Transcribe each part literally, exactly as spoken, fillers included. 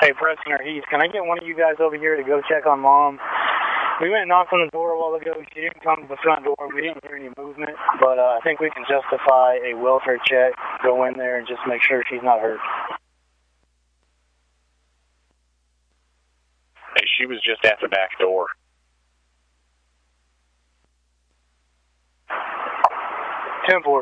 Hey, Preston or Heath, can I get one of you guys over here to go check on Mom? We went and knocked on the door a while ago. She didn't come to the front door. We didn't hear any movement, but uh, I think we can justify a welfare check. Go in there and just make sure she's not hurt. Hey, she was just at the back door. ten four.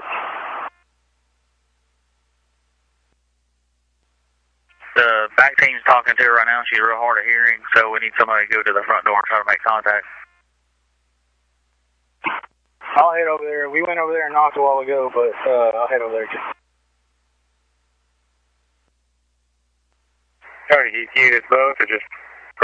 The back team's talking to her right now. She's real hard of hearing, so we need somebody to go to the front door and try to make contact. I'll head over there. We went over there and knocked a while ago, but uh, I'll head over there. Sorry, Heath, you did both or just...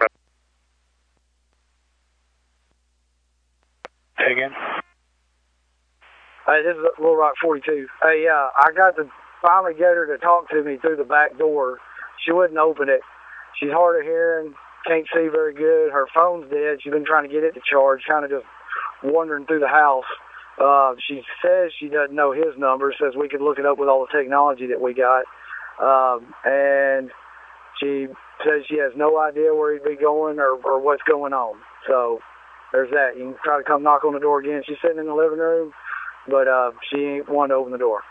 Say again? Hey, this is Little Rock forty-two. Hey, uh, I got to finally get her to talk to me through the back door. She wouldn't open it. She's hard of hearing, can't see very good. Her phone's dead. She's been trying to get it to charge, kind of just wandering through the house. Uh, she says she doesn't know his number, says we could look it up with all the technology that we got. Um, and she says she has no idea where he'd be going or, or what's going on. So there's that. You can try to come knock on the door again. She's sitting in the living room, but uh, she ain't one to open the door.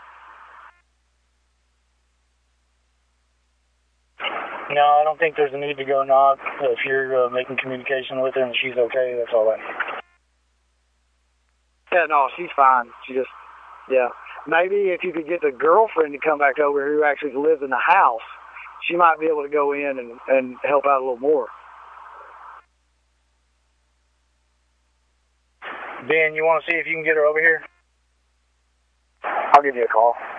No, I don't think there's a need to go knock. If you're uh, making communication with her and she's okay, that's all I need. Yeah, no, she's fine. She just, yeah. Maybe if you could get the girlfriend to come back over who actually lives in the house, she might be able to go in and, and help out a little more. Ben, you want to see if you can get her over here? I'll give you a call.